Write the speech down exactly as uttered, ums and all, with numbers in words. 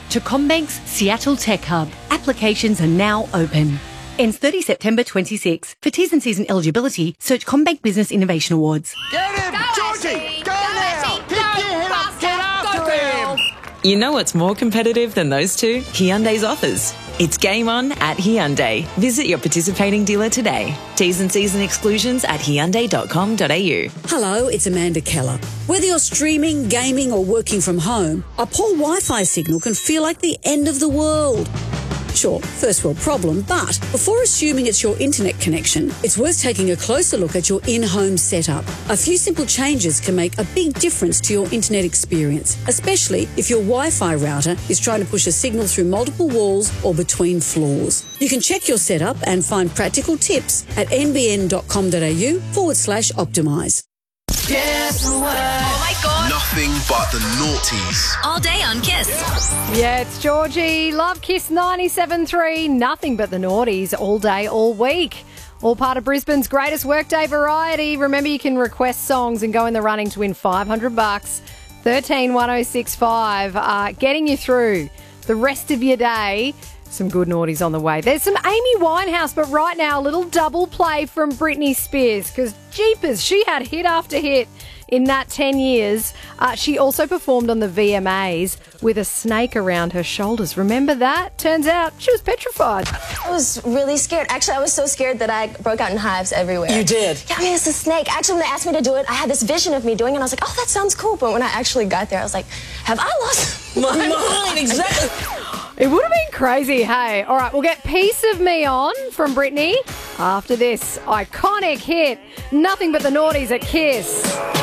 to CommBank's Seattle Tech Hub. Applications are now open. Ends thirtieth September twenty-six. For T's and C's and eligibility, search CommBank Business Innovation Awards. Get him! Go, Georgie! Ashley! Go, Go, now! Ashley! Pick Go, your head up! faster! Get after Go, him! girl! You know what's more competitive than those two? Hyundai's offers. It's game on at Hyundai. Visit your participating dealer today. T's and C's and exclusions at hyundai dot com dot a u. Hello, it's Amanda Keller. Whether you're streaming, gaming or working from home, a poor Wi-Fi signal can feel like the end of the world. Sure, first world problem, but before assuming it's your internet connection, it's worth taking a closer look at your in-home setup. A few simple changes can make a big difference to your internet experience, especially if your Wi-Fi router is trying to push a signal through multiple walls or between floors. You can check your setup and find practical tips at nbn.com.au forward slash optimise. Guess what? Oh my God. Nothing but the naughties. All day on Kiss. Yeah, it's Georgie. Love Kiss ninety-seven point three. Nothing but the naughties all day, all week. All part of Brisbane's greatest workday variety. Remember, you can request songs and go in the running to win five hundred bucks. thirteen one oh six five. Uh, getting you through the rest of your day. Some good naughties on the way. There's some Amy Winehouse, but right now a little double play from Britney Spears because jeepers, she had hit after hit in that ten years. Uh, she also performed on the V M As with a snake around her shoulders. Remember that? Turns out she was petrified. I was really scared. Actually, I was so scared that I broke out in hives everywhere. You did? Yeah, I mean, it's a snake. Actually, when they asked me to do it, I had this vision of me doing it, and I was like, oh, that sounds cool. But when I actually got there, I was like, have I lost my mind? Exactly. It would have been crazy, hey. All right, we'll get Piece of Me on from Britney after this iconic hit. Nothing but the naughties at Kiss.